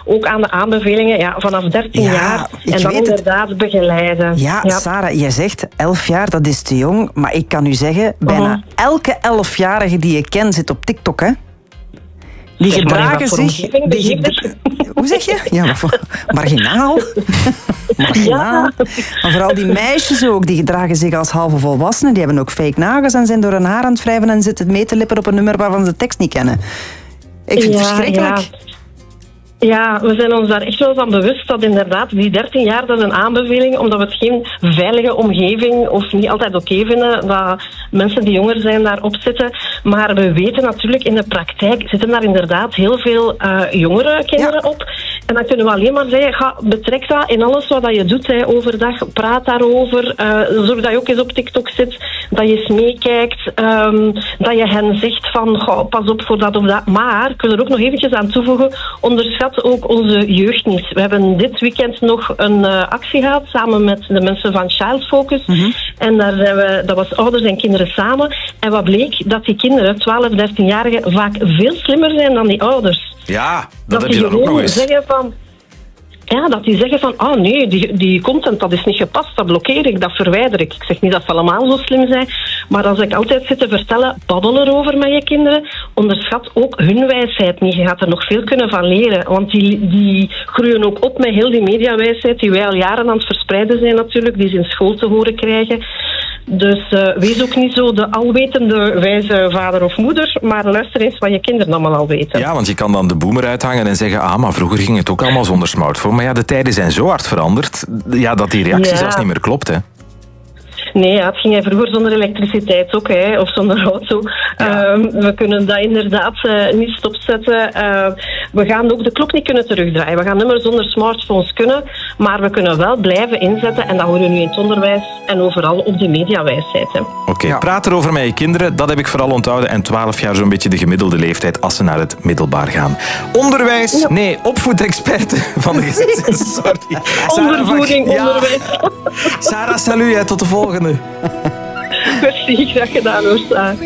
ook aan de aanbevelingen vanaf 13 jaar. En dan inderdaad begeleiden. Ja, Sarah, jij zegt 11 jaar, dat is te jong. Maar ik kan u zeggen, bijna elke 11-jarige die je kent zit op TikTok, hè? Die gedragen zich... Hoe zeg je? Ja, marginaal. Marginaal. Maar vooral die meisjes ook, die gedragen zich als halve volwassenen. Die hebben ook fake nagels en zijn door hun haar aan het wrijven en zitten mee te lippen op een nummer waarvan ze de tekst niet kennen. Ik vind het verschrikkelijk. Ja, we zijn ons daar echt wel van bewust dat inderdaad die 13 jaar, dat is een aanbeveling, omdat we het geen veilige omgeving of niet altijd oké vinden dat mensen die jonger zijn daarop zitten. Maar we weten natuurlijk, in de praktijk zitten daar inderdaad heel veel jongere kinderen op. En dan kunnen we alleen maar zeggen, betrek dat in alles wat je doet overdag. Praat daarover. Zorg dat je ook eens op TikTok zit. Dat je eens meekijkt. Dat je hen zegt van, pas op voor dat of dat. Maar ik wil er ook nog eventjes aan toevoegen, onderschat ook onze jeugd niet. We hebben dit weekend nog een actie gehad samen met de mensen van Child Focus. En daar zijn dat was ouders en kinderen samen. En wat bleek? Dat die kinderen, 12, 13-jarigen, vaak veel slimmer zijn dan die ouders. Ja, dat heb je dan ook nog eens. Dat die zeggen van, oh nee, die content, dat is niet gepast, dat blokkeer ik, dat verwijder ik. Ik zeg niet dat ze allemaal zo slim zijn, maar als ik altijd zit te vertellen, babbel erover met je kinderen, onderschat ook hun wijsheid niet. Je gaat er nog veel kunnen van leren, want die groeien ook op met heel die mediawijsheid die wij al jaren aan het verspreiden zijn natuurlijk, die ze in school te horen krijgen. Dus wees ook niet zo de alwetende wijze vader of moeder, maar luister eens wat je kinderen allemaal al weten. Ja, want je kan dan de boomer uithangen en zeggen, maar vroeger ging het ook allemaal zonder smartphone. Maar ja, de tijden zijn zo hard veranderd dat die reactie zelfs niet meer klopt, hè? Nee, het ging vroeger zonder elektriciteit ook, of zonder auto. Ja. We kunnen dat inderdaad niet stopzetten. We gaan ook de klok niet kunnen terugdraaien. We gaan niet meer zonder smartphones kunnen, maar we kunnen wel blijven inzetten. En dat horen we nu in het onderwijs en overal op de mediawijsheid. Oké, praat erover met je kinderen, dat heb ik vooral onthouden. En 12 jaar zo'n beetje de gemiddelde leeftijd als ze naar het middelbaar gaan. Onderwijs, nee, opvoedexperte van de gezin. Sorry. Ondervoeding, onderwijs. Sarah, salut, tot de volgende. Merci, graag gedaan hoor, Sarah.